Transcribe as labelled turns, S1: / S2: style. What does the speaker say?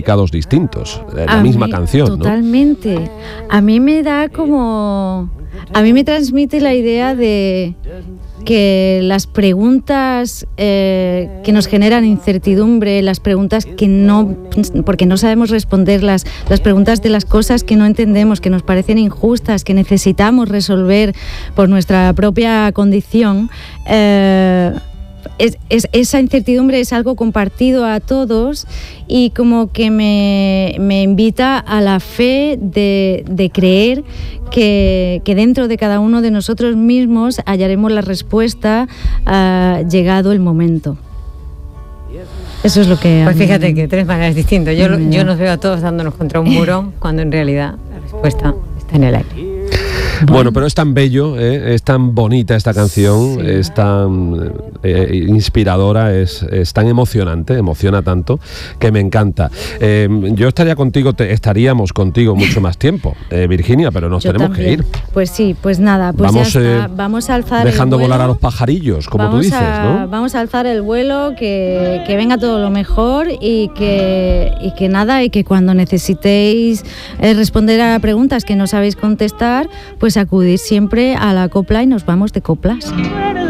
S1: significados distintos, la misma canción, ¿no?
S2: Totalmente. A mí me transmite la idea de que las preguntas que nos generan incertidumbre, las preguntas porque no sabemos responderlas, las preguntas de las cosas que no entendemos, que nos parecen injustas, que necesitamos resolver por nuestra propia condición, esa incertidumbre es algo compartido a todos y como que me invita a la fe de creer que dentro de cada uno de nosotros mismos hallaremos la respuesta llegado el momento. Eso es lo que...
S3: Pues fíjate que 3 maneras distintas. Yo nos veo a todos dándonos contra un muro cuando en realidad la respuesta está en el aire.
S1: Bueno, pero es tan bello, es tan bonita esta canción, sí. Es tan inspiradora, es tan emocionante, emociona tanto, que me encanta. Yo estaríamos contigo mucho más tiempo, Virginia, pero nos tenemos
S2: también.
S1: Que ir.
S2: Pues sí, pues nada, pues
S1: vamos,
S2: ya está. Vamos a alzar
S1: dejando
S2: el vuelo.
S1: Volar a los pajarillos, como tú dices, ¿no?
S2: Vamos a alzar el vuelo, que venga todo lo mejor y que cuando necesitéis responder a preguntas que no sabéis contestar, pues acudir siempre a la copla y nos vamos de coplas.